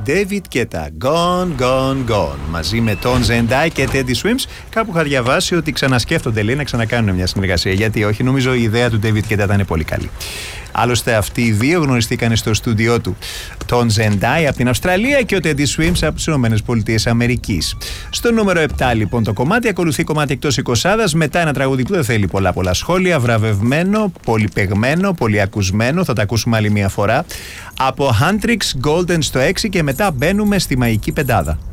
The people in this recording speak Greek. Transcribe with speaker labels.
Speaker 1: David Guetta, Gone, Gone, Gone. Μαζί με τον Zendaya και Teddy Swims. Κάπου είχα διαβάσει ότι ξανασκέφτονται, λέει, να ξανακάνουν μια συνεργασία. Γιατί όχι, νομίζω η ιδέα του David Guetta ήταν πολύ καλή. Άλλωστε, αυτοί οι δύο γνωριστήκαν στο στούντιό του. Τον Zendaya από την Αυστραλία και ο Teddy Swims από τις ΗΠΑ. Στο νούμερο 7, λοιπόν, το κομμάτι ακολουθεί κομμάτι εκτός 20, μετά ένα τραγούδι που δεν θέλει πολλά σχόλια, βραβευμένο, πολυπαιγμένο, πολυακουσμένο, θα τα ακούσουμε άλλη μια φορά. Από Huntrix Golden στο 6 και μετά μπαίνουμε στη μαγική πεντάδα.